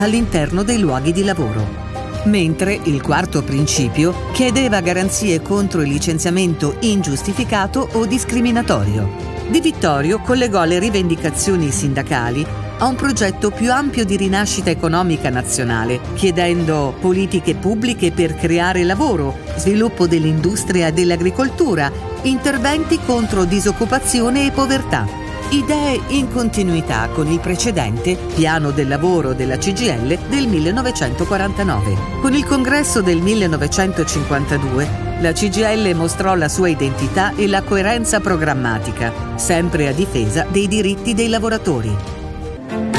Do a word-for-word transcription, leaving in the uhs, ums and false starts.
all'interno dei luoghi di lavoro. Mentre il quarto principio chiedeva garanzie contro il licenziamento ingiustificato o discriminatorio. Di Vittorio collegò le rivendicazioni sindacali a un progetto più ampio di rinascita economica nazionale, chiedendo politiche pubbliche per creare lavoro, sviluppo dell'industria e dell'agricoltura, interventi contro disoccupazione e povertà. Idee in continuità con il precedente Piano del lavoro della C G I L del millenovecentoquarantanove. Con il congresso del millenovecentocinquantadue, la C G I L mostrò la sua identità e la coerenza programmatica, sempre a difesa dei diritti dei lavoratori.